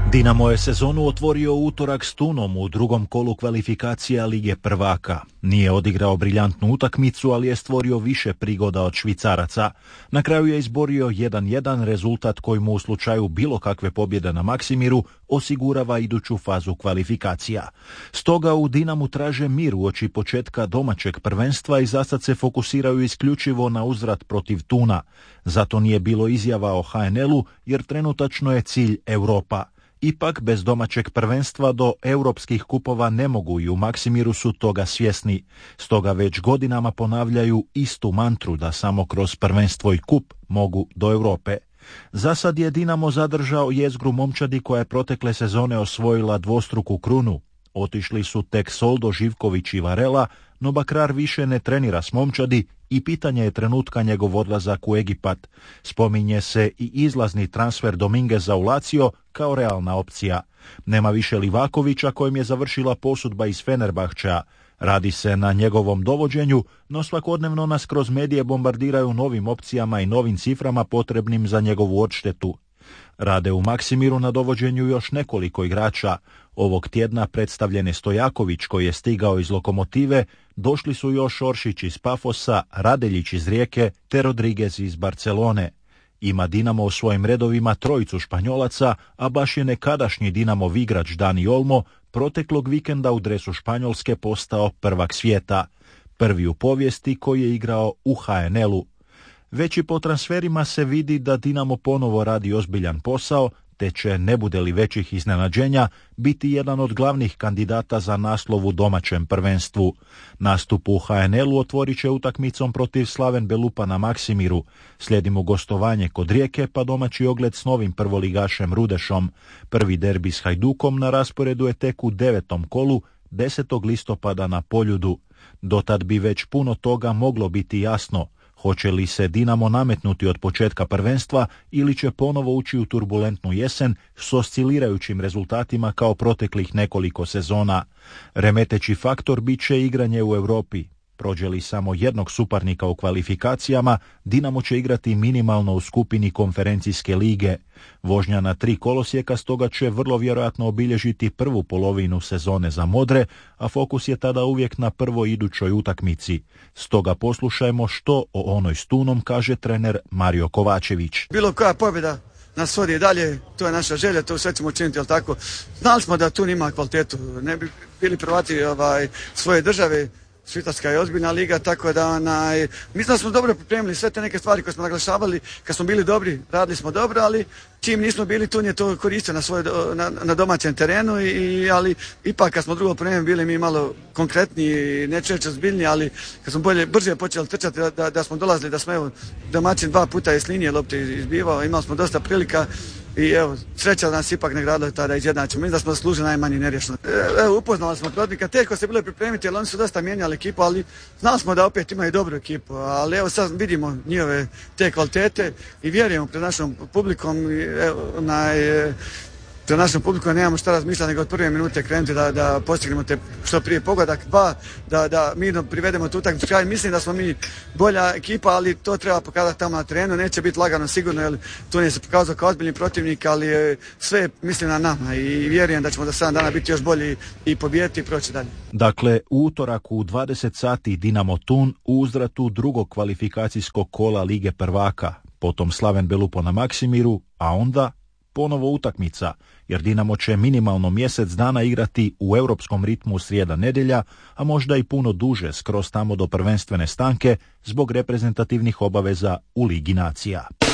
Dinamo je sezonu otvorio u utorak s Tunom u drugom kolu kvalifikacija Lige prvaka. Nije odigrao briljantnu utakmicu, ali je stvorio više prigoda od Švicaraca. Na kraju je izborio 1:1, rezultat koji mu u slučaju bilo kakve pobjede na Maksimiru osigurava iduću fazu kvalifikacija. Stoga u Dinamu traže mir uoči početka domaćeg prvenstva i zasad se fokusiraju isključivo na uzvrat protiv Tuna. Zato nije bilo izjava o HNL-u jer trenutačno je cilj Europa. Ipak, bez domaćeg prvenstva do europskih kupova ne mogu i u Maksimiru su toga svjesni. Stoga već godinama ponavljaju istu mantru da samo kroz prvenstvo i kup mogu do Europe. Zasad je Dinamo zadržao jezgru momčadi koja je protekle sezone osvojila dvostruku krunu. Otišli su tek Soldo, Živković i Varela, no Bakrar više ne trenira s momčadi i pitanje je trenutka njegov odlazak u Egipat. Spominje se i izlazni transfer Domingueza u Lazio kao realna opcija. Nema više Livakovića kojem je završila posudba iz Fenerbahčea. Radi se na njegovom dovođenju, no svakodnevno nas kroz medije bombardiraju novim opcijama i novim ciframa potrebnim za njegovu odštetu. Rade u Maksimiru na dovođenju još nekoliko igrača. Ovog tjedna predstavljen je Stojaković koji je stigao iz Lokomotive, došli su još Oršić iz Pafosa, Radeljić iz Rijeke te Rodriguez iz Barcelone. Ima Dinamo u svojim redovima trojicu Španjolaca, a baš je nekadašnji Dinamov igrač Dani Olmo proteklog vikenda u dresu Španjolske postao prvak svijeta. Prvi u povijesti koji je igrao u HNL-u. Već i po transferima se vidi da Dinamo ponovo radi ozbiljan posao, te će, ne bude li većih iznenađenja, biti jedan od glavnih kandidata za naslov u domaćem prvenstvu. Nastup u HNL-u otvorit će utakmicom protiv Slaven Belupa na Maksimiru. Slijedi mu gostovanje kod Rijeke, pa domaći ogled s novim prvoligašem Rudešom. Prvi derbi s Hajdukom na rasporedu je tek u 9. kolu, 10. listopada na Poljudu. Dotad bi već puno toga moglo biti jasno. Hoće li se Dinamo nametnuti od početka prvenstva ili će ponovo ući u turbulentnu jesen s oscilirajućim rezultatima kao proteklih nekoliko sezona? Remeteći faktor bit će igranje u Europi. Prođe li samo jednog suparnika u kvalifikacijama, Dinamo će igrati minimalno u skupini konferencijske lige. Vožnja na 3 kolosijeka stoga će vrlo vjerojatno obilježiti prvu polovinu sezone za modre, a fokus je tada uvijek na prvoj idućoj utakmici. Stoga poslušajmo što o onoj s Tunom kaže trener Mario Kovačević. Bilo koja pobjeda nas vodi dalje, to je naša želja, to sve ćemo učiniti, jel tako? Znali smo da Tun ima kvalitetu, ne bi bili prvati svoje države. Švicarska je ozbiljna liga, tako da mislim da smo dobro pripremili sve te neke stvari koje smo naglašavali. Kad smo bili dobri, radili smo dobro, ali čim nismo bili, Tun je to koristio na domaćem terenu, ali ipak kad smo drugo vrijeme bili mi malo konkretniji, neću reći ozbiljni, ali kad smo brže počeli trčati, da smo dolazili, da smo evo domaćin 2 puta iz linije lopte izbivao, imali smo dosta prilika. I evo, sreća nas ipak nagradila tada izjednačimo. Mislim da smo zaslužili najmanje neriješeno. Evo, upoznali smo protivnika, teško se bilo pripremiti jer oni su dosta mijenjali ekipu, ali znali smo da opet imaju dobru ekipu. Ali evo sad vidimo njihove te kvalitete i vjerujemo pred našom publikom. Pred našom publikom nemamo šta razmišljati nego od prve minute krenuti da postignemo te što prije pogodak, 2, da mirno privedemo tu utakmicu kraj. Mislim da smo mi bolja ekipa, ali to treba pokazati tamo na terenu. Neće biti lagano sigurno, jer tu nije se pokazao kao ozbiljni protivnik, ali sve mislim na nama i vjerujem da ćemo za 7 dana biti još bolji i pobijediti i proći dalje. Dakle, u utorak u 20 sati Dinamo Tun u uzvratu drugog kvalifikacijskog kola Lige prvaka, potom Slaven Belupo na Maksimiru, a onda ponovo utakmica, jer Dinamo će minimalno mjesec dana igrati u europskom ritmu srijeda nedjelja, a možda i puno duže skroz tamo do prvenstvene stanke zbog reprezentativnih obaveza u Ligi nacija.